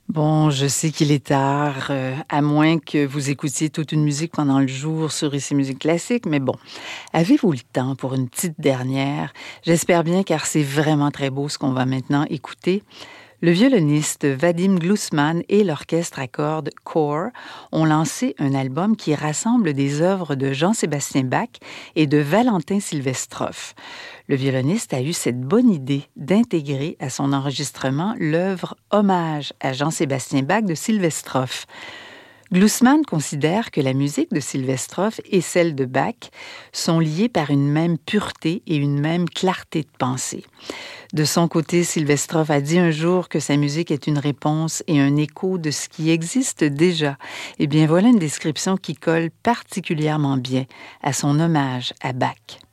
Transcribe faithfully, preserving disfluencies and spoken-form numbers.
Bon, je sais qu'il est tard, euh, à moins que vous écoutiez toute une musique pendant le jour sur Ici Musique Classique, mais bon, avez-vous le temps pour une petite dernière? J'espère bien car c'est vraiment très beau ce qu'on va maintenant écouter. Le violoniste Vadim Glusman et l'orchestre à cordes Core ont lancé un album qui rassemble des œuvres de Jean-Sébastien Bach et de Valentin Sylvestrov. Le violoniste a eu cette bonne idée d'intégrer à son enregistrement l'œuvre Hommage à Jean-Sébastien Bach de Sylvestrov. Glusman considère que la musique de Sylvestrov et celle de Bach sont liées par une même pureté et une même clarté de pensée. De son côté, Sylvestrov a dit un jour que sa musique est une réponse et un écho de ce qui existe déjà. Eh bien, voilà une description qui colle particulièrement bien à son hommage à Bach.